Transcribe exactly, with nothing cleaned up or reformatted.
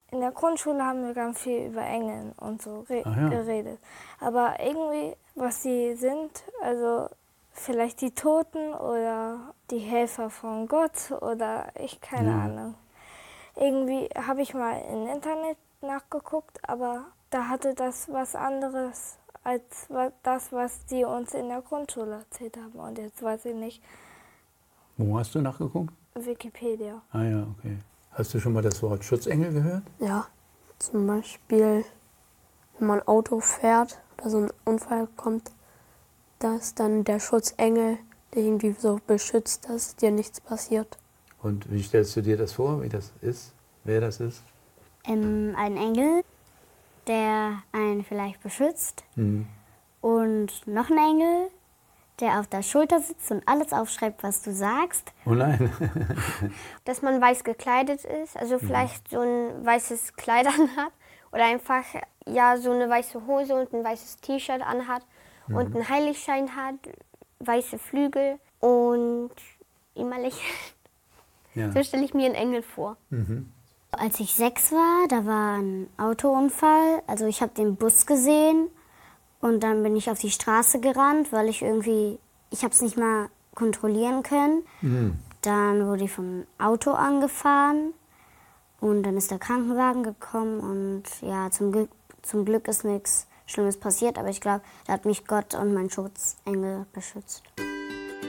in der Grundschule haben wir ganz viel über Engel und so re Ach ja. geredet. Aber irgendwie, was sie sind, also vielleicht die Toten oder die Helfer von Gott oder ich, keine Ja. Ahnung. Irgendwie habe ich mal im Internet nachgeguckt, aber da hatte das was anderes als wa- das, was die uns in der Grundschule erzählt haben. Und jetzt weiß ich nicht, Wo hast du nachgeguckt? Wikipedia. Ah ja, okay. Hast du schon mal das Wort Schutzengel gehört? Ja, zum Beispiel, wenn man Auto fährt oder so ein Unfall kommt, da ist dann der Schutzengel, der irgendwie so beschützt, dass dir nichts passiert. Und wie stellst du dir das vor, wie das ist, wer das ist? Ähm, ein Engel, der einen vielleicht beschützt. Mhm. Und noch ein Engel, der auf der Schulter sitzt und alles aufschreibt, was du sagst. Oh nein. Dass man weiß gekleidet ist, also vielleicht so ein weißes Kleid anhat oder einfach ja so eine weiße Hose und ein weißes T-Shirt anhat und einen Heiligschein hat, weiße Flügel und immer lächelt. Ja. So stelle ich mir einen Engel vor. Als ich sechs war, da war ein Autounfall. Also ich habe den Bus gesehen und dann bin ich auf die Straße gerannt, weil ich irgendwie, ich habe es nicht mal kontrollieren können. Dann wurde ich vom Auto angefahren und dann ist der Krankenwagen gekommen und ja, zum Glück, zum Glück ist nichts Schlimmes passiert, aber ich glaube, da hat mich Gott und mein Schutzengel beschützt.